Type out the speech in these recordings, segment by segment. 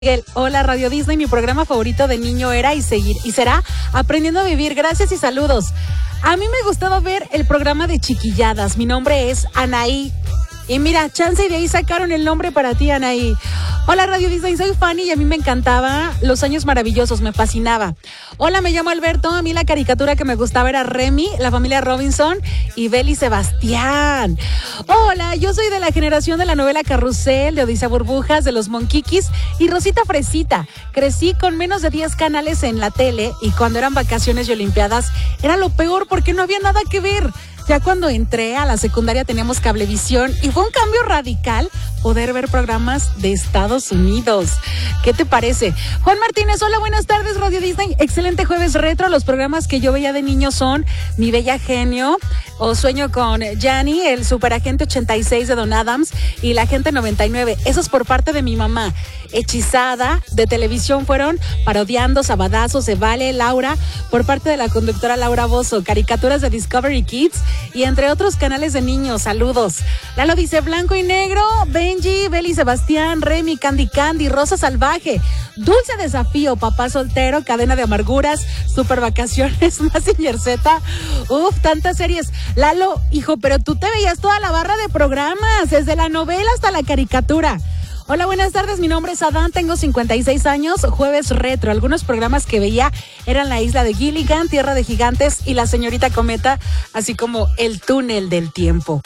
Miguel, hola Radio Disney, mi programa favorito de niño era y será Aprendiendo a Vivir. Gracias y saludos. A mí me gustaba ver el programa de Chiquilladas. Mi nombre es Anaí. Y mira, chance y de ahí sacaron el nombre para ti, Anaí. Hola Radio Disney, soy Fanny y a mí me encantaba Los Años Maravillosos, me fascinaba. Hola, me llamo Alberto, a mí la caricatura que me gustaba era Remy, la familia Robinson y Beli Sebastián. Hola, yo soy de la generación de la novela Carrusel, de Odisea Burbujas, de los Monquiquis y Rosita Fresita. Crecí con menos de 10 canales en la tele y cuando eran vacaciones y olimpiadas era lo peor porque no había nada que ver. Ya cuando entré a la secundaria teníamos cablevisión y fue un cambio radical poder ver programas de Estados Unidos. ¿Qué te parece? Juan Martínez, hola, buenas tardes Radio Disney. Excelente jueves retro. Los programas que yo veía de niño son Mi Bella Genio o Sueño con Gianni, el Superagente 86 de Don Adams y La Gente 99. Esos por parte de mi mamá. Hechizada de televisión fueron Parodiando, Sabadazos, Se Vale, Laura, por parte de la conductora Laura Bozzo, caricaturas de Discovery Kids y entre otros canales de niños. Saludos. Lalo dice Blanco y Negro, Benji, Beli Sebastián, Remy, Candy, Rosa Salvaje, Dulce Desafío, Papá Soltero, Cadena de Amarguras, Super Vacaciones, Mazinger Z. Tantas series. Lalo, hijo, pero tú te veías toda la barra de programas, desde la novela hasta la caricatura. Hola, buenas tardes, mi nombre es Adán, tengo 56 años, jueves retro. Algunos programas que veía eran La Isla de Gilligan, Tierra de Gigantes y La Señorita Cometa, así como El Túnel del Tiempo.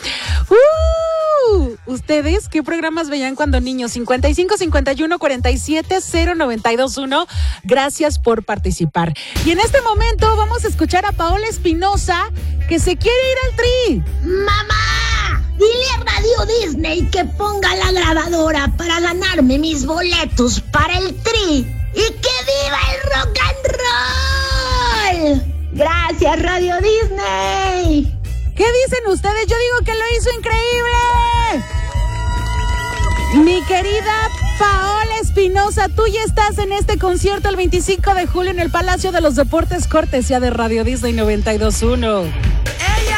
¿Ustedes qué programas veían cuando niños? 55 51 47 0921. Gracias por participar. Y en este momento vamos a escuchar a Paola Espinosa que se quiere ir al Tri. ¡Mamá! Dile a Radio Disney que ponga la grabadora para ganarme mis boletos para el Tri. ¡Y que viva el rock and roll! ¡Gracias, Radio Disney! ¿Qué dicen ustedes? Yo digo que lo hizo increíble. Mi querida Paola Espinosa, tú ya estás en este concierto el 25 de julio en el Palacio de los Deportes, cortesía de Radio Disney 92.1.